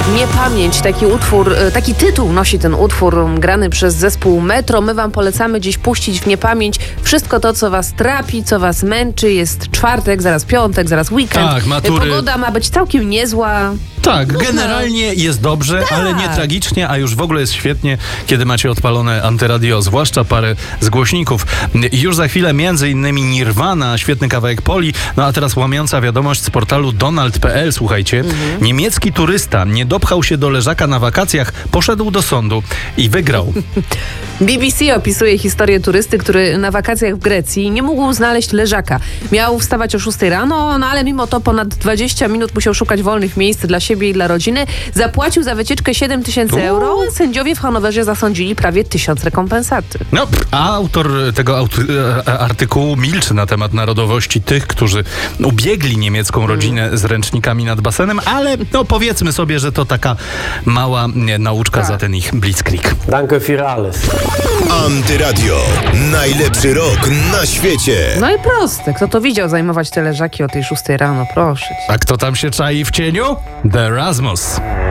Niepamięć, taki tytuł nosi ten utwór grany przez zespół Metro. My wam polecamy dziś puścić w niepamięć wszystko to, co was trapi, co was męczy. Jest czwartek, zaraz piątek, zaraz weekend. Tak, matury. Pogoda ma być całkiem niezła. Tak, generalnie jest dobrze, ale nie tragicznie, a już w ogóle jest świetnie, kiedy macie odpalone antyradio, zwłaszcza parę z głośników. I już za chwilę między innymi Nirvana, świetny kawałek Poli, no a teraz łamiąca wiadomość z portalu donald.pl, słuchajcie. Niemiecki turysta nie dopchał się do leżaka na wakacjach, poszedł do sądu i wygrał. BBC opisuje historię turysty, który na wakacjach w Grecji nie mógł znaleźć leżaka. Miał wstawać o 6 rano, no ale mimo to ponad 20 minut musiał szukać wolnych miejsc dla siebie i dla rodziny. Zapłacił za wycieczkę 7 000 euro. Sędziowie w Hanowerze zasądzili prawie 1000 rekompensaty. No, a autor tego artykułu milczy na temat narodowości tych, którzy ubiegli niemiecką rodzinę z ręcznikami nad basenem, ale no powiedzmy sobie, że to taka mała nauczka za ten ich blitzkrieg. Danke für alles. Antyradio. Najlepszy rok na świecie. No i proste. Kto to widział zajmować te leżaki o tej 6 rano? Proszę cię. A kto tam się czai w cieniu? The Erasmus.